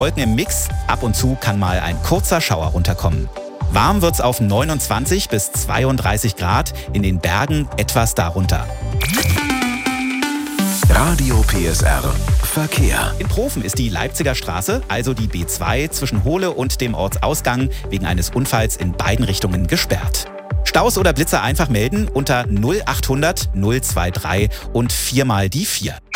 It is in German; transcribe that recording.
Wolken im Mix, ab und zu kann mal ein kurzer Schauer runterkommen. Warm wird's auf 29 bis 32 Grad, in den Bergen etwas darunter. Radio PSR Verkehr. In Profen ist die Leipziger Straße, also die B2 zwischen Hohle und dem Ortsausgang, wegen eines Unfalls in beiden Richtungen gesperrt. Staus oder Blitzer einfach melden unter 0800 023 und 4 mal die 4.